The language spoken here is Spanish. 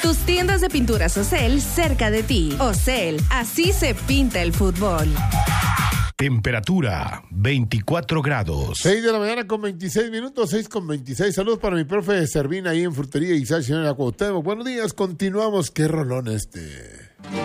Tus tiendas de pinturas Ocel cerca de ti. Ocel, así se pinta el fútbol. Temperatura 24 grados. 6 de la mañana con 26 minutos, 6 con 26. Saludos para mi profe Servina ahí en Frutería Isaac, señora Cuauhtémoc. Buenos días, continuamos. Qué rolón este.